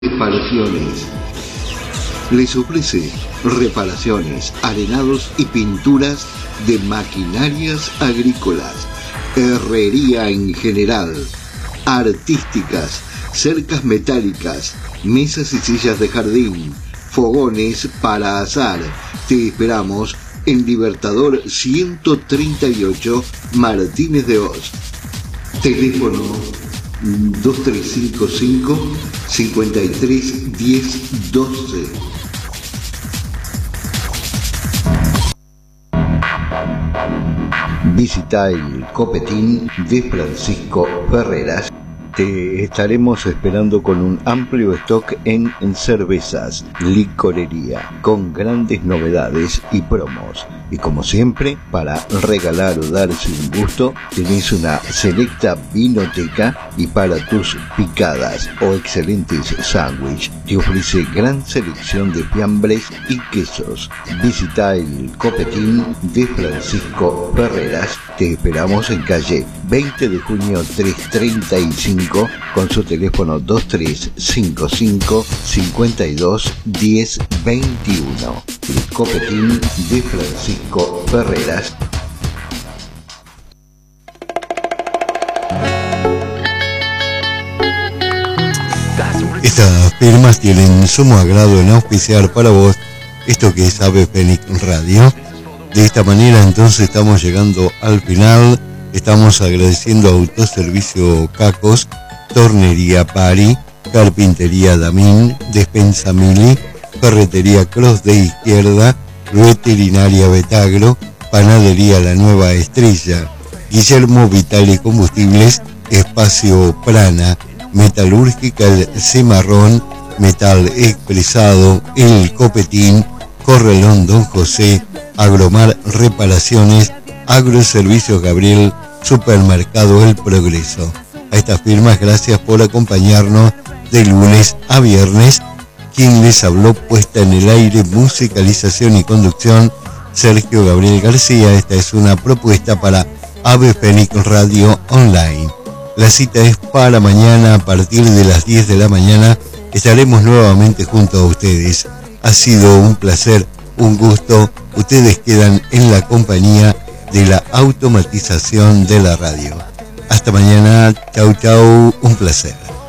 Reparaciones. Les ofrece reparaciones, arenados y pinturas de maquinarias agrícolas, herrería en general, artísticas, cercas metálicas, mesas y sillas de jardín, fogones para asar. Te esperamos en Libertador 138, Martínez de Oz. Teléfono 2355 53 10 12. Visita el Copetín de Francisco Ferreras. Te estaremos esperando con un amplio stock en cervezas, licorería, con grandes novedades y promos. Y como siempre, para regalar o darse un gusto, tenés una selecta vinoteca, y para tus picadas o excelentes sándwiches, te ofrece gran selección de fiambres y quesos. Visita el Copetín de Francisco Ferreras. Te esperamos en calle 20 de junio 335 con su teléfono 2355 52 10 21. El Copetín de Francisco Ferreras. Estas firmas tienen sumo agrado en auspiciar para vos esto que es Ave Fénix Radio. De esta manera entonces estamos llegando al final. Estamos agradeciendo a Autoservicio Cacos, Tornería Pari, Carpintería Damín, Despensa Mili, Ferretería Cross de Izquierda, Veterinaria Betagro, Panadería La Nueva Estrella, Guillermo Vitali Combustibles, Espacio Prana, Metalúrgica El Cimarrón, Metal Expresado, El Copetín, Corralón Don José, Agromar Reparaciones, Agroservicios Gabriel, Supermercado El Progreso. A estas firmas, gracias por acompañarnos de lunes a viernes. Quien les habló, puesta en el aire, musicalización y conducción, Sergio Gabriel García. Esta es una propuesta para Ave Fénix Radio Online. La cita es para mañana a partir de las 10 de la mañana. Estaremos nuevamente junto a ustedes. Ha sido un placer, un gusto. Ustedes quedan en la compañía de la automatización de la radio. Hasta mañana. Chau, chau. Un placer.